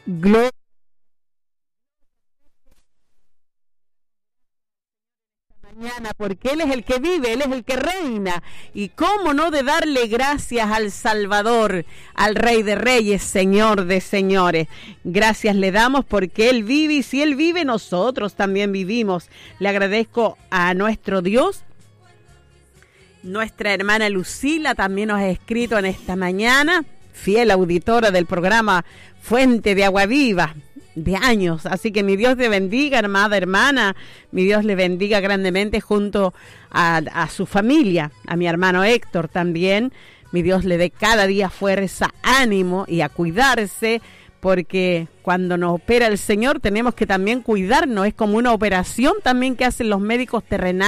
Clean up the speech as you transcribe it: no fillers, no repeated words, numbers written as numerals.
Gloria. Mañana, porque Él es el que vive, Él es el que reina. Y cómo no de darle gracias al Salvador, al Rey de Reyes, Señor de Señores. Gracias le damos porque Él vive, y si Él vive, nosotros también vivimos. Le agradezco a nuestro Dios. Nuestra hermana Lucila también nos ha escrito en esta mañana, fiel auditora del programa Fuente de Agua Viva de años. Así que mi Dios te bendiga, amada hermana, mi Dios le bendiga grandemente junto a su familia, a mi hermano Héctor también. Mi Dios le dé cada día fuerza, ánimo y a cuidarse, porque cuando nos opera el Señor tenemos que también cuidarnos. Es como una operación también que hacen los médicos terrenales.